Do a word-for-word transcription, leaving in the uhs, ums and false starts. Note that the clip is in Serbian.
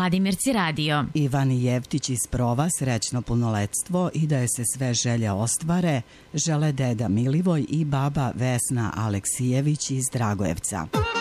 Vladimirci radio. Ivani Jevtić iz Prova srećno punoletstvo i da je se sve želje ostvare, žele deda Milivoj i baba Vesna Aleksijević iz Dragojevca.